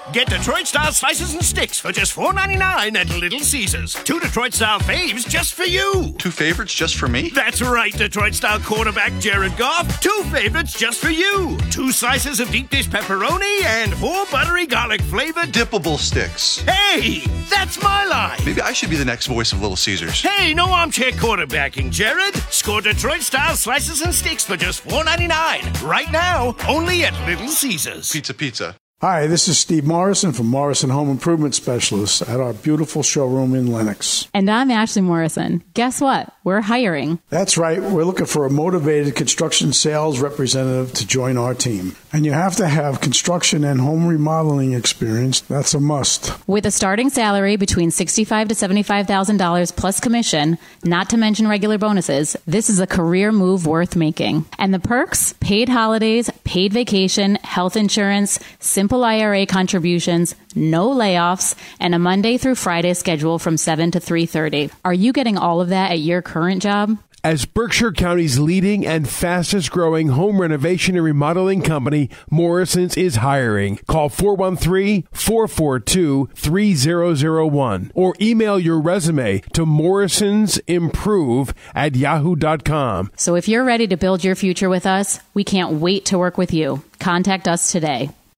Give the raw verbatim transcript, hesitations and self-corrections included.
Get Detroit-style slices and sticks for just four ninety-nine at Little Caesars. Two Detroit-style faves just for you. Two favorites just for me? That's right, Detroit-style quarterback Jared Goff. Two favorites just for you. Two slices of deep dish pepperoni and four buttery garlic-flavored dippable sticks. Hey, that's my line. Maybe I should be the next voice of Little Caesars. Hey, no armchair quarterbacking, Jared. Score Detroit-style slices and sticks for just four ninety-nine. Right now, only at Little Caesars. Pizza, pizza. Hi, this is Steve Morrison from Morrison Home Improvement Specialists at our beautiful showroom in Lenox. And I'm Ashley Morrison. Guess what? We're hiring. That's right. We're looking for a motivated construction sales representative to join our team. And you have to have construction and home remodeling experience. That's a must. With a starting salary between sixty-five thousand dollars to seventy-five thousand dollars plus commission, not to mention regular bonuses, this is a career move worth making. And the perks? Paid holidays, paid vacation, health insurance, simple I R A contributions, no layoffs, and a Monday through Friday schedule from seven to three thirty. Are you getting all of that at your current job? As Berkshire County's leading and fastest growing home renovation and remodeling company, Morrison's is hiring. Call four one three, four four two, three zero zero one or email your resume to morrisonsimprove at yahoo dot com. So if you're ready to build your future with us, we can't wait to work with you. Contact us today.